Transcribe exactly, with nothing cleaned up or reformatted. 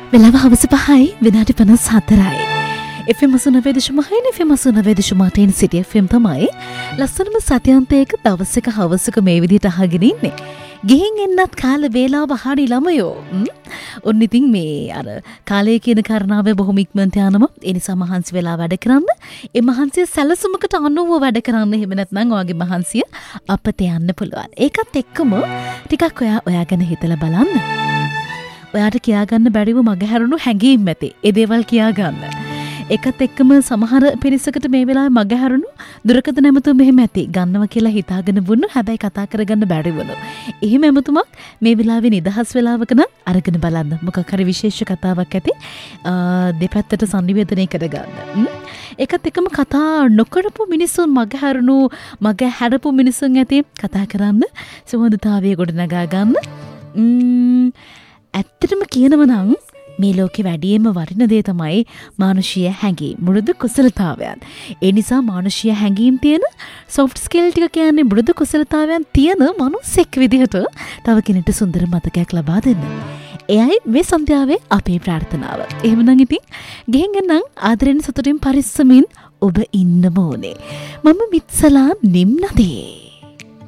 වෙලාව හවස පහයි විනාඩි පනස් හතරයි. එෆ් එම් අසුනවය දශම හය එෆ් එම් අසුනවය දශම අටෙන් සිටි එෆ් එම් තමයි ලස්සනම සතියන්තයක දවසක හවසක මේ විදිහට අහගෙන ඉන්නේ. ගිහින් එන්නත් කාල වේලාව හරි ළමයෝ. ඔන්න ඉතින් මේ අර කාලය කියන කාරණාව බොහොම ඉක්මනට යනවා. ඒ නිසා මහන්සි වෙලා වැඩ කරන්න. ඒ මහන්සිය සැලසුමකට අනුව වැඩ කරන්න. එහෙම නැත්නම් ඔයාගේ මහන්සිය අපත යන්න පුළුවන්. ඒකත් එක්කම ටිකක් ඔයා ඔයා ගැන හිතලා බලන්න. ඔයාට කියාගන්න බැරිව මගහැරුණු හැඟීම් ඇති. ඒ දේවල් කියාගන්න. ඒකත් එක්කම සමහර පිරිසකට මේ වෙලාවේ මගහැරුණු දුරකථන ඇමතුම් මෙහෙම ඇති. ගන්නවා කියලා හිතාගෙන වුණු හැබැයි කතා කරගන්න බැරි වුණු. එහෙම ඇමතුමක් මේ වෙලාවේ නිදහස් වෙලාවක නම් අරගෙන බලන්න. මොකක් හරි විශේෂ කතාවක් ඇති. දෙපැත්තට සංනිවේදනය කරගන්න. ඒකත් එක්කම කතා නොකරපු මිනිසුන් මගහැරුණු මගහැරපු මිනිසුන් ඇති කතා කරන්න. සුහදතාවය ගොඩනගා ගන්න. ඇත්තටම කියනව නම් මේ ලෝකෙ වැඩියෙන්ම වටින දේ තමයි මානුෂීය හැඟීම්, මෘදු කුසලතාවයන්. ඒ නිසා මානුෂීය හැඟීම් තියෙන soft skill ටික කියන්නේ මෘදු කුසලතාවයන් තියෙන මනුස්සෙක් විදිහට තව කෙනෙක්ට සුන්දර මතකයක් ලබා දෙන්න. එයයි මේ සන්ධ්‍යාවේ අපේ ප්‍රාර්ථනාව. එහෙමනම් ඉතින් ගෙහෙන් ගන්නම් ආදරෙන් සතුටින් පරිස්සමින් ඔබ ඉන්න ඕනේ. මම මිත්සලා නිම්නදේ.